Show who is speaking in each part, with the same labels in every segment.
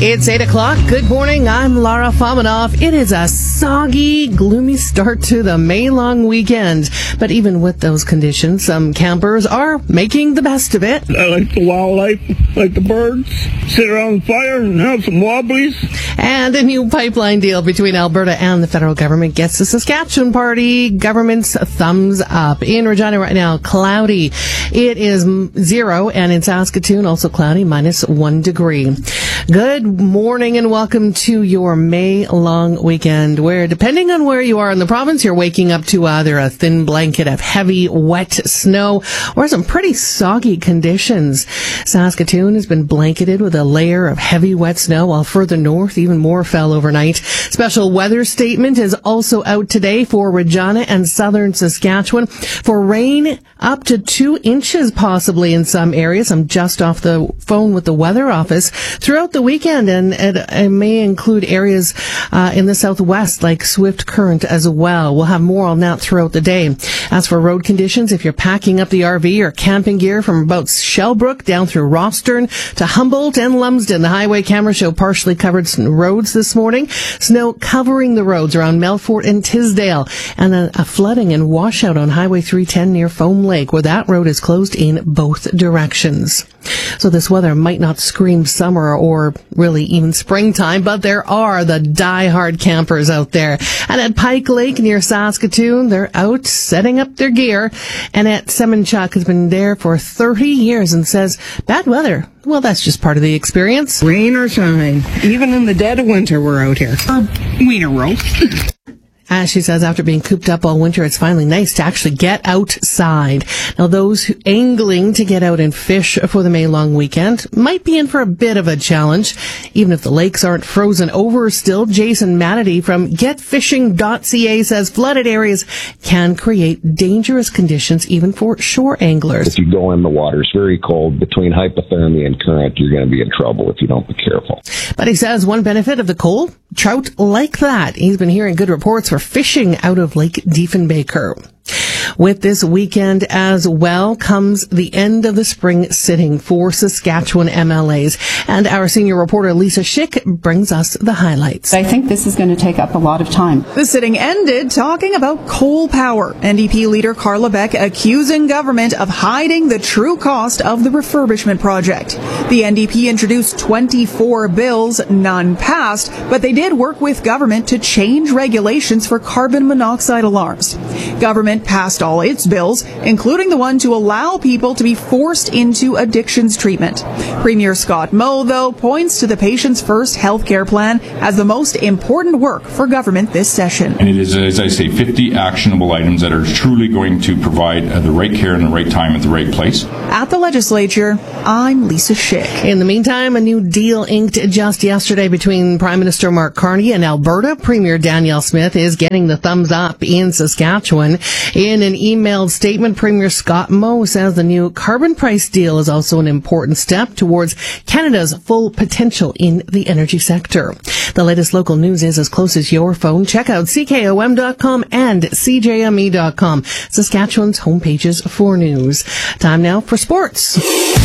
Speaker 1: It's 8 o'clock. Good morning. I'm Lara Fominov. It is a soggy, gloomy start to the May long weekend. But even with those conditions, some campers are making the best of it.
Speaker 2: I like the wildlife, like the birds, sit around the fire and have some wobblies.
Speaker 1: And a new pipeline deal between Alberta and the federal government gets the Saskatchewan party government's thumbs up. In Regina right now, cloudy. It is 0, and in Saskatoon, also cloudy, -1 degree. Good morning and welcome to your May long weekend, where depending on where you are in the province, you're waking up to either a thin blanket of heavy, wet snow or some pretty soggy conditions. Saskatoon has been blanketed with a layer of heavy, wet snow, while further north, even more fell overnight. Special weather statement is also out today for Regina and southern Saskatchewan for rain up to 2 inches possibly in some areas. I'm just off the phone with the weather office throughout the weekend, and it may include areas in the southwest like Swift Current as well. We'll have more on that throughout the day. As for road conditions, if you're packing up the RV or camping gear from about Shellbrook down through Rostern to Humboldt and Lumsden, the highway cameras show partially covered roads this morning. Snow covering the roads around Melfort and Tisdale, and a flooding and washout on Highway 310 near Foam Lake, where that road is closed in both directions. So this weather might not scream summer or really even springtime, but there are the die-hard campers out there. And at Pike Lake near Saskatoon, they're out setting up their gear. And at Semenchuk has been there for 30 years and says, bad weather, well, that's just part of the experience.
Speaker 3: Rain or shine, even in the dead of winter, we're out here. Wiener roast.
Speaker 1: As she says, after being cooped up all winter, it's finally nice to actually get outside. Now, those angling to get out and fish for the May long weekend might be in for a bit of a challenge. Even if the lakes aren't frozen over still, Jason Manatee from getfishing.ca says flooded areas can create dangerous conditions even for shore anglers.
Speaker 4: If you go in, the water's very cold. Between hypothermia and current, you're going to be in trouble if you don't be careful.
Speaker 1: But he says one benefit of the cold, trout like that. He's been hearing good reports for fishing out of Lake Diefenbaker. With this weekend as well comes the end of the spring sitting for Saskatchewan MLAs. And our senior reporter Lisa Schick brings us the highlights.
Speaker 5: I think this is going to take up a lot of time.
Speaker 6: The sitting ended talking about coal power. NDP leader Carla Beck accusing government of hiding the true cost of the refurbishment project. The NDP introduced 24 bills, none passed, but they did work with government to change regulations for carbon monoxide alarms. Government passed all its bills, including the one to allow people to be forced into addictions treatment. Premier Scott Moe, though, points to the Patients First healthcare plan as the most important work for government this session.
Speaker 7: And it is, as I say, 50 actionable items that are truly going to provide the right care in the right time at the right place.
Speaker 6: At the legislature, I'm Lisa Schick.
Speaker 1: In the meantime, a new deal inked just yesterday between Prime Minister Mark Carney and Alberta Premier Danielle Smith is getting the thumbs up in Saskatchewan. In an emailed statement, Premier Scott Moe says the new carbon price deal is also an important step towards Canada's full potential in the energy sector. The latest local news is as close as your phone. Check out CKOM.com and CJME.com, Saskatchewan's homepages for news. Time now for sports.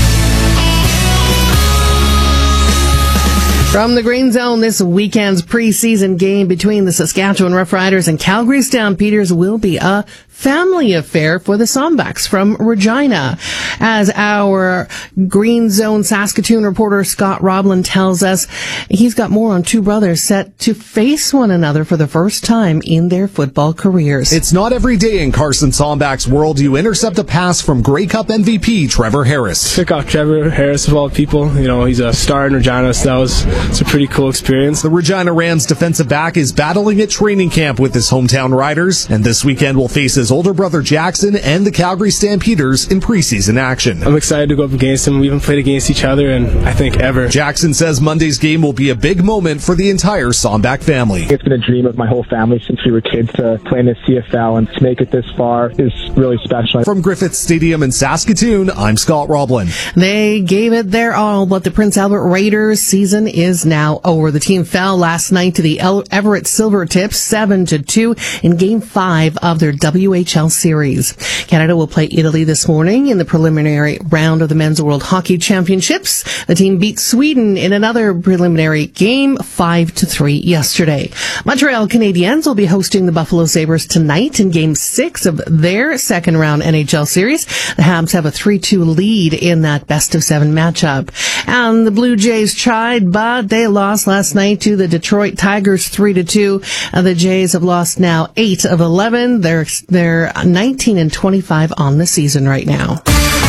Speaker 1: From the Green Zone, this weekend's preseason game between the Saskatchewan Roughriders and Calgary Stampeders will be a family affair for the Sombacks from Regina. As our Green Zone Saskatoon reporter Scott Roblin tells us, he's got more on two brothers set to face one another for the first time in their football careers.
Speaker 8: It's not every day in Carson Sombak's world you intercept a pass from Grey Cup MVP Trevor Harris.
Speaker 9: Pick off Trevor Harris of all people. You know, he's a star in Regina, so it's a pretty cool experience.
Speaker 8: The Regina Rams defensive back is battling at training camp with his hometown Riders, and this weekend will face his older brother Jackson and the Calgary Stampeders in preseason action.
Speaker 9: I'm excited to go up against him. We haven't played against each other in, I think, ever.
Speaker 8: Jackson says Monday's game will be a big moment for the entire Sombak family.
Speaker 10: It's been a dream of my whole family since we were kids to play in the CFL, and to make it this far is really special.
Speaker 8: From Griffith Stadium in Saskatoon, I'm Scott Roblin.
Speaker 1: They gave it their all, but the Prince Albert Raiders season is now over. The team fell last night to the Everett Silvertips 7-2 in Game 5 of their WA WHL Series. Canada will play Italy this morning in the preliminary round of the Men's World Hockey Championships. The team beat Sweden in another preliminary game 5-3 yesterday. Montreal Canadiens will be hosting the Buffalo Sabres tonight in Game 6 of their second round NHL series. The Habs have a 3-2 lead in that best-of-7 matchup. And the Blue Jays tried, but they lost last night to the Detroit Tigers 3-2. The Jays have lost now 8 of 11. They're 19-25 on the season right now.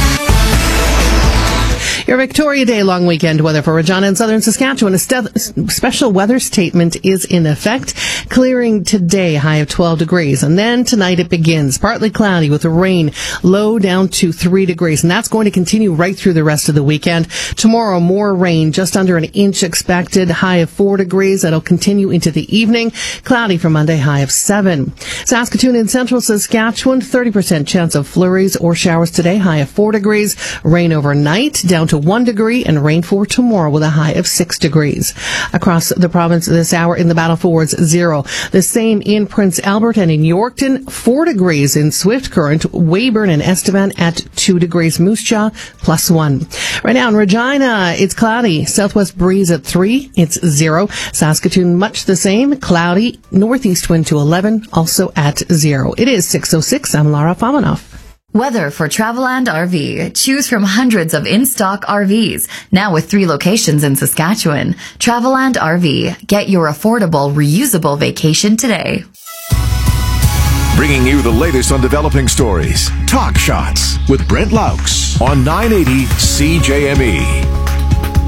Speaker 1: Your Victoria Day long weekend weather for Regina and southern Saskatchewan. A special weather statement is in effect. Clearing today, high of 12 degrees. And then tonight it begins. Partly cloudy with rain, low down to 3 degrees. And that's going to continue right through the rest of the weekend. Tomorrow, more rain, just under an inch expected, high of 4 degrees. That'll continue into the evening. Cloudy for Monday, high of 7. Saskatoon and central Saskatchewan, 30% chance of flurries or showers today, high of 4 degrees. Rain overnight, down to 1 degree, and rain for tomorrow with a high of 6 degrees. Across the province this hour in the Battle Fords, 0. The same in Prince Albert and in Yorkton, 4 degrees in Swift Current, Weyburn and Estevan at 2 degrees, Moose Jaw +1. Right now in Regina, it's cloudy, southwest breeze at 3, it's 0. Saskatoon, much the same, cloudy, northeast wind to 11, also at 0. It is 6:06. I'm Lara Famanoff.
Speaker 11: Weather for Traveland RV. Choose from hundreds of in-stock RVs, now with 3 locations in Saskatchewan. Traveland RV. Get your affordable, reusable vacation today.
Speaker 12: Bringing you the latest on developing stories. Talk Shots with Brent Laux on 980 CJME.